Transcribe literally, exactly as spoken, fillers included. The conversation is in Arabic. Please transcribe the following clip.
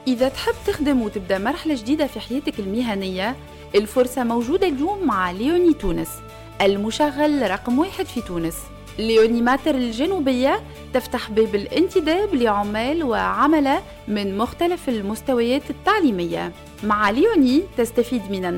إذا تحب تخدم وتبدأ مرحلة جديدة في حياتك المهنية، الفرصة موجودة اليوم مع ليوني تونس، المشغل رقم واحد في تونس. ليوني ماتر الجنوبية تفتح باب الانتداب لعمال وعملاء من مختلف المستويات التعليمية. مع ليوني تستفيد من